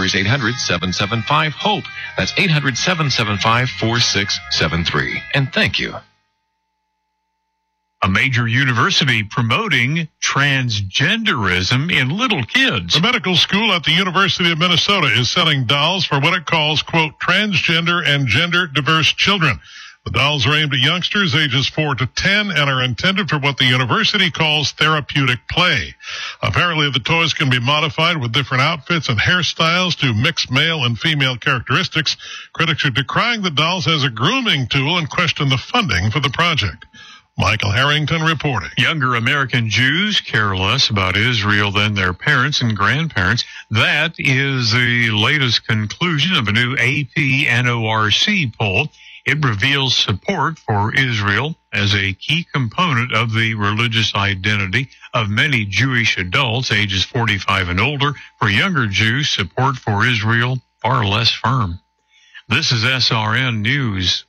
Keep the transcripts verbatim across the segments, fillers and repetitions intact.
number is eight hundred, seven seven five, HOPE. That's eight hundred, seven seven five, four six seven three. And thank you. A major university promoting transgenderism in little kids. The medical school at the University of Minnesota is selling dolls for what it calls, quote, transgender and gender diverse children. The dolls are aimed at youngsters ages four to ten and are intended for what the university calls therapeutic play. Apparently, the toys can be modified with different outfits and hairstyles to mix male and female characteristics. Critics are decrying the dolls as a grooming tool and question the funding for the project. Michael Harrington reporting. Younger American Jews care less about Israel than their parents and grandparents. That is the latest conclusion of a new A P N O R C poll. It reveals support for Israel as a key component of the religious identity of many Jewish adults ages forty-five and older. For younger Jews, support for Israel far less firm. This is S R N News.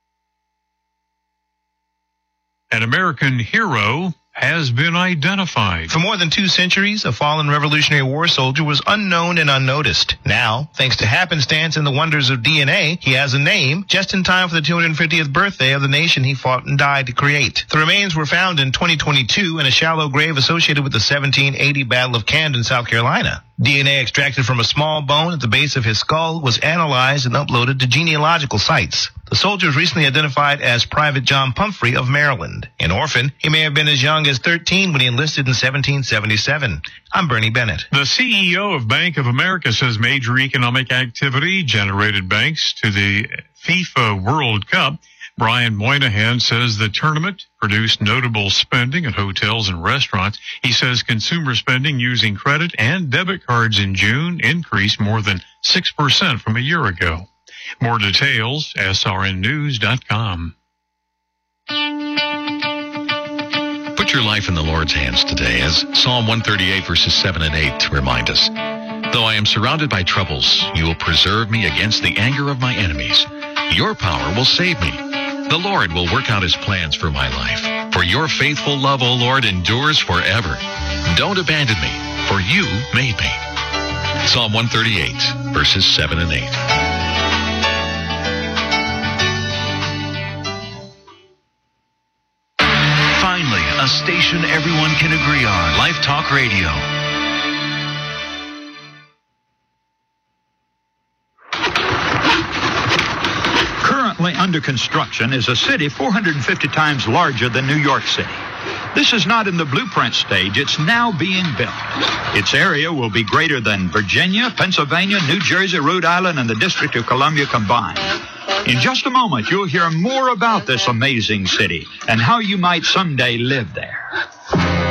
An American hero has been identified. For more than two centuries, a fallen Revolutionary War soldier was unknown and unnoticed. Now, thanks to happenstance and the wonders of D N A, he has a name just in time for the two hundred fiftieth birthday of the nation he fought and died to create. The remains were found in twenty twenty-two in a shallow grave associated with the seventeen eighty Battle of Camden, South Carolina. D N A extracted from a small bone at the base of his skull was analyzed and uploaded to genealogical sites. The soldier was recently identified as Private John Pumphrey of Maryland. An orphan, he may have been as young as thirteen when he enlisted in seventeen seventy-seven. I'm Bernie Bennett. The C E O of Bank of America says major economic activity generated thanks to the FIFA World Cup. Brian Moynihan says the tournament produced notable spending at hotels and restaurants. He says consumer spending using credit and debit cards in June increased more than six percent from a year ago. More details, S R N news dot com. Put your life in the Lord's hands today, as Psalm one thirty-eight verses seven and eight remind us. Though I am surrounded by troubles, you will preserve me against the anger of my enemies. Your power will save me. The Lord will work out his plans for my life. For your faithful love, O Lord, endures forever. Don't abandon me, for you made me. Psalm one thirty-eight, verses seven and eight. Finally, a station everyone can agree on. Life Talk Radio. Currently under construction is a city four hundred fifty times larger than New York City. This is not in the blueprint stage. It's now being built. Its area will be greater than Virginia, Pennsylvania, New Jersey, Rhode Island, and the District of Columbia combined. In just a moment, you'll hear more about this amazing city and how you might someday live there.